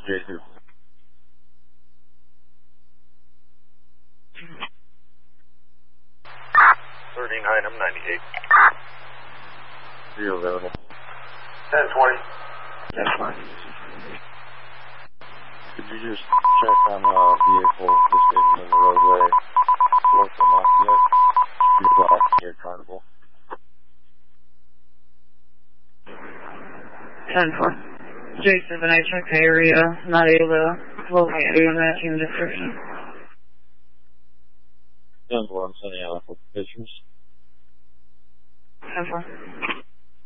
Jason. 39, I'm 98. Are you available? 1020. That's fine. Could you just check on vehicle just getting in the roadway north from Lafayette? Be black near Carnival. 10-4. J7, I checked the area, not able to locate you in that team description. 10-4, I'm sending out pictures. 10-4.